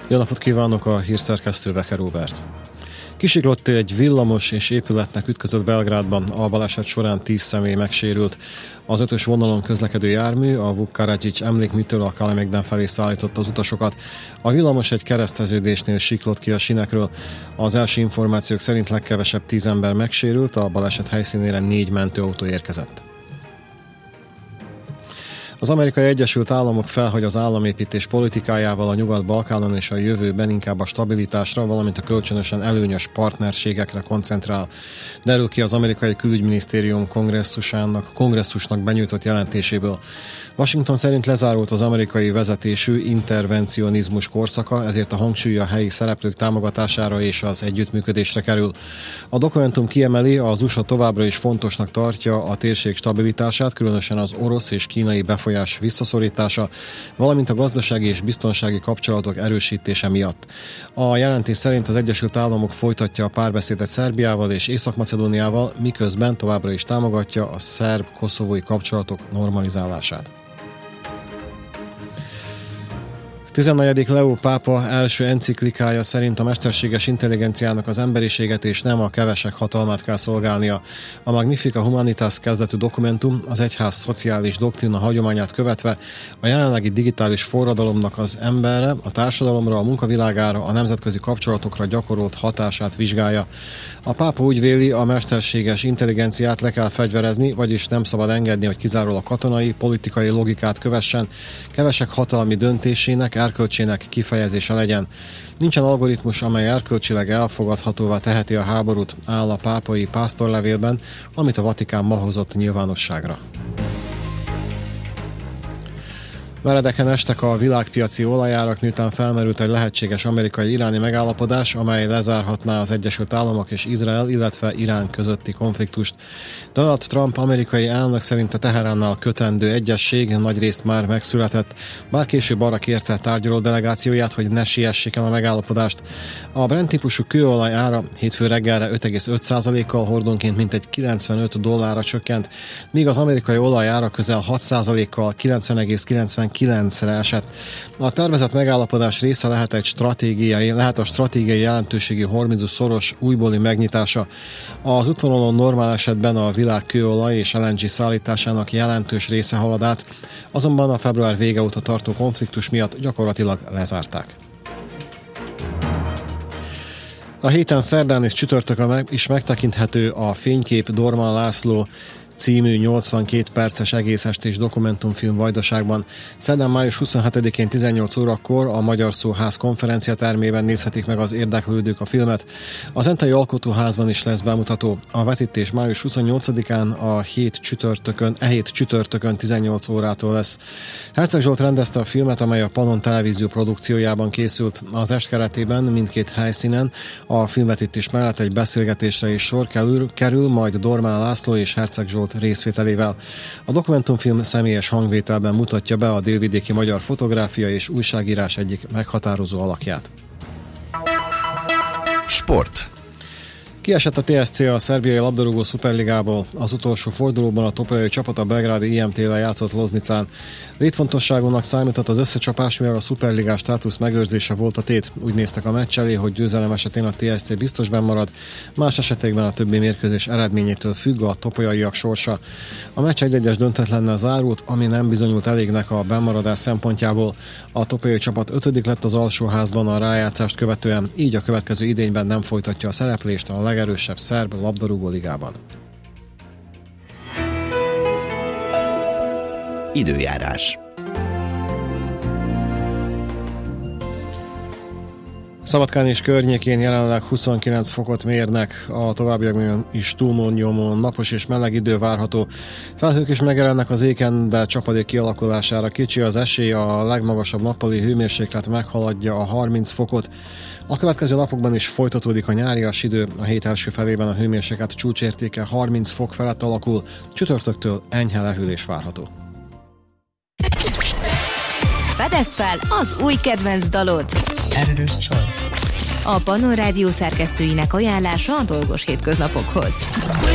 Jó napot kívánok, a hírszerkesztő Beke Róbert. Kisiklott egy villamos és épületnek ütközött Belgrádban. A baleset során 10 személy megsérült. Az 5-ös vonalon közlekedő jármű a Vuk Karadžić emlékműtől a Kalemegdan felé szállította az utasokat. A villamos egy kereszteződésnél siklott ki a sínekről. Az első információk szerint legkevesebb 10 ember megsérült, a baleset helyszínére 4 mentőautó érkezett. Az Amerikai Egyesült Államok felhagy az államépítés politikájával a Nyugat-Balkánon és a jövőben inkább a stabilitásra, valamint a kölcsönösen előnyös partnerségekre koncentrál. Derül ki az amerikai külügyminisztérium kongresszusnak benyújtott jelentéséből. Washington szerint lezárult az amerikai vezetésű intervencionizmus korszaka, ezért a hangsúly a helyi szereplők támogatására és az együttműködésre kerül. A dokumentum kiemeli, az USA továbbra is fontosnak tartja a térség stabilitását, különösen az orosz és kínai befolyás visszaszorítása, valamint a gazdasági és biztonsági kapcsolatok erősítése miatt. A jelentés szerint az Egyesült Államok folytatja a párbeszédet Szerbiával és Észak-Macedóniával, miközben továbbra is támogatja a szerb-koszovói kapcsolatok normalizálását. 14. Leó pápa első enciklikája szerint a mesterséges intelligenciának az emberiséget és nem a kevesek hatalmát kell szolgálnia. A Magnificat Humanitas kezdetű dokumentum az egyház szociális doktrina hagyományát követve a jelenlegi digitális forradalomnak az emberre, a társadalomra, a munkavilágára, a nemzetközi kapcsolatokra gyakorolt hatását vizsgálja. A pápa úgy véli, a mesterséges intelligenciát le kell fegyverezni, vagyis nem szabad engedni, hogy kizárólag katonai, politikai logikát kövessen, kevesek hatalmi döntésének, erkölcsének kifejezése legyen. Nincsen algoritmus, amely erkölcsileg elfogadhatóvá teheti a háborút, áll a pápai pásztorlevélben, amit a Vatikán ma hozott nyilvánosságra. Meredeken estek a világpiaci olajárak, miután felmerült egy lehetséges amerikai-iráni megállapodás, amely lezárhatná az Egyesült Államok és Izrael, illetve Irán közötti konfliktust. Donald Trump amerikai elnök szerint a Teheránnal kötendő egyezség nagyrészt már megszületett, bár később arra kérte tárgyaló delegációját, hogy ne siessék el a megállapodást. A Brent típusú kőolaj ára hétfő reggelre 5,5%-kal hordonként mintegy $95 csökkent, míg az amerikai olaj ára közel 6%-kal 90,99-re esett. A tervezett megállapodás része lehet a stratégiai jelentőségi Hormuz szoros újbóli megnyitása. Az útvonalon normál esetben a világ kőolaj és LNG szállításának jelentős része halad át, azonban a február vége óta tartó konfliktus miatt gyakorlatilag lezárták. A héten szerdán és csütörtökön is megtekinthető a Fénykép Dorman László című 82 perces egészestés dokumentumfilm Vajdaságban. Szerdán május 27-én 18 órakor a Magyar Szóház konferenciatermében nézhetik meg az érdeklődők a filmet. A Zentai Alkotóházban is lesz bemutató. A vetítés május 28-án a hét csütörtökön 18 órától lesz. Herceg Zsolt rendezte a filmet, amely a Pannon Televízió produkciójában készült. Az est keretében mindkét helyszínen a filmvetítés mellett egy beszélgetésre is sor kerül, majd Dormán László és Herceg Zsolt részvételével. A dokumentumfilm személyes hangvételben mutatja be a délvidéki magyar fotográfia és újságírás egyik meghatározó alakját. Sport. Kiesett a TSC a szerbiai labdarúgó szuperligából. Az utolsó fordulóban a topolyai csapat a belgrádi IMT-vel játszott Loznicán. Létfontosságúnak számított az összecsapás, mivel a szuperligás státusz megőrzése volt a tét. Úgy néztek a meccs elé, hogy győzelem esetén a TSC biztos benn marad, más esetekben a többi mérkőzés eredményétől függ a topolyaiak sorsa. A meccs 1-1-es döntetlennel zárult, ami nem bizonyult elégnek a bennmaradás szempontjából. A topolyai csapat 5. lett az alsóházban a rájátszást követően, így a következő idényben nem folytatja a szereplést a legerősebb szerb labdarúgó ligában. Időjárás. Szabadkán és környékén jelenleg 29 fokot mérnek, a továbbiakban is túlnyomón napos és meleg idő várható. Felhők is megjelennek az égen, de csapadék kialakulására kicsi az esély, a legmagasabb nappali hőmérséklet meghaladja a 30 fokot. A következő napokban is folytatódik a nyárias idő, a hét első felében a hőmérséklet csúcsértéke 30 fok felett alakul, csütörtöktől enyhe lehűlés várható. Fedezd fel az új kedvenc dalod! Editor's Choice. A Pannon Rádió szerkesztőinek ajánlása a dolgos hétköznapokhoz.